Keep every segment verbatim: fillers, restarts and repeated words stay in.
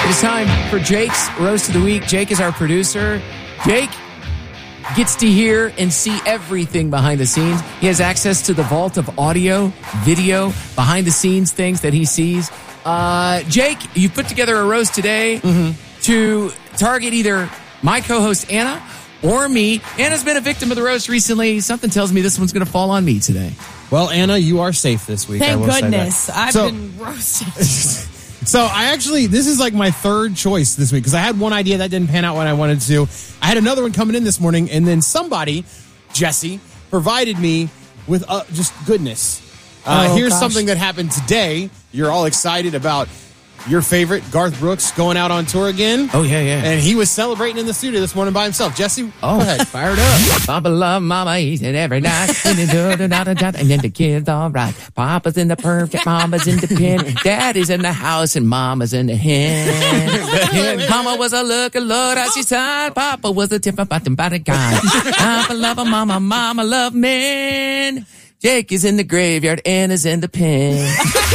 It is time for Jake's Roast of the Week. Jake is our producer. Jake gets to hear and see everything behind the scenes. He has access to the vault of audio, video, behind the scenes things that he sees. Uh, Jake, you put together a roast today mm-hmm. to target either my co-host Anna or me. Anna's been a victim of the roast recently. Something tells me this one's going to fall on me today. Well, Anna, you are safe this week. Thank I will goodness. Say that. I've so, been roasted. So I actually, this is like my third choice this week because I had one idea that didn't pan out when I wanted to. I had another one coming in this morning, and then somebody, Jesse, provided me with uh, just goodness. Uh, oh, here's gosh. something that happened today. You're all excited about your favorite, Garth Brooks, going out on tour again. Oh, yeah, yeah. And he was celebrating in the studio this morning by himself. Jesse, oh, go ahead. Fired up. Papa love mama, eats it every night. And then the kids all right. Papa's in the perfect, mama's in the pen. Daddy's in the house and mama's in the hen. Mama was a looking Lord as she sighed. Papa was a tip about them body kind. Papa love a mama, mama love men. Jake is in the graveyard, Anna's in the pen.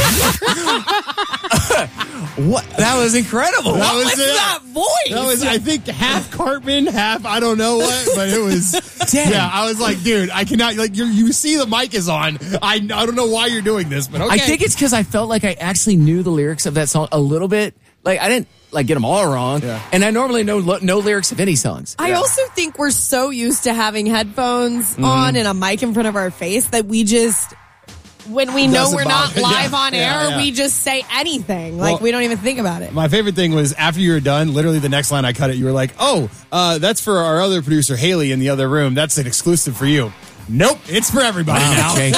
What? That was incredible. That what was, was it. that voice? That was, I think, half Cartman, half I don't know what, but it was. Dang. Yeah, I was like, dude, I cannot. Like, you you see the mic is on. I I don't know why you're doing this, but okay. I think it's because I felt like I actually knew the lyrics of that song a little bit. Like I didn't like get them all wrong, yeah. and I normally know lo- no lyrics of any songs. I yeah. also think we're so used to having headphones mm-hmm. on and a mic in front of our face that we just. When we know Doesn't we're not bother. live Yeah, on air, yeah, yeah. we just say anything. Like, Well, we don't even think about it. My favorite thing was after you were done, literally the next line I cut it, you were like, oh, uh, that's for our other producer, Haley, in the other room. That's an exclusive for you. Nope, it's for everybody Wow, now. Jake.